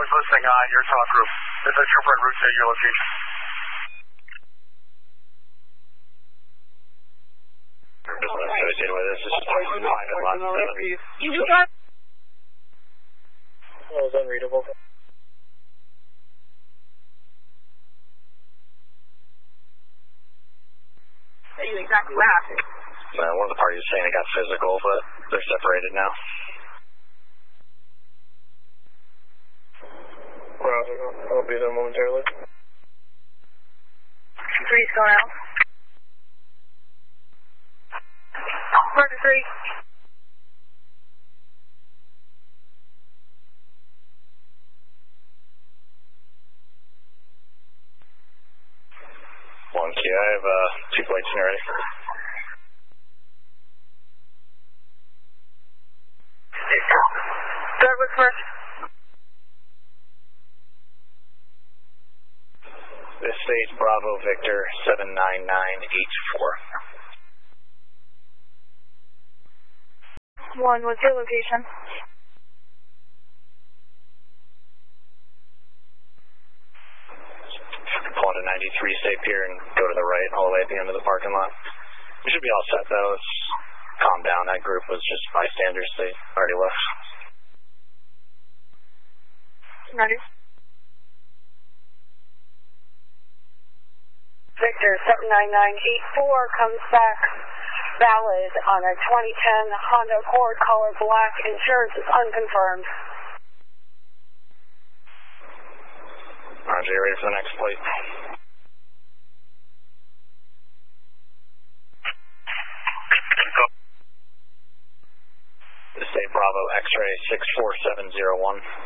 is listening on your talk group. Is that your front route to your location? Associated with this is private lot 7. You just got... That was unreadable. Tell you exactly what happened. One of the parties is saying it got physical, but they're separated now. I'll be there momentarily. 3's going out. Marker 3. One key, I have 2 plates in ready. Douglas first. This states Bravo Victor 79984. 1, what's your location? Pull into 93, stay up here and go to the right all the way at the end of the parking lot. We should be all set though. Let's calm down. That group was just bystanders. They already left. Ready. Victor 79984 comes back valid on a 2010 Honda Accord color black. Insurance is unconfirmed. Roger, you ready for the next plate? This is Bravo X-ray 64701.